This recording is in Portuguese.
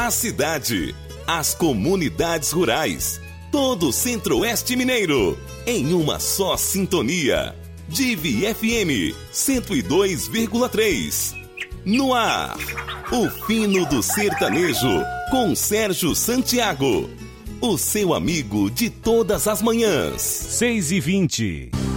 a cidade, as comunidades rurais, todo o Centro-Oeste Mineiro, em uma só sintonia. Divi FM 102,3. No ar, o fino do sertanejo, com Sérgio Santiago. O seu amigo de todas as manhãs. 6h20.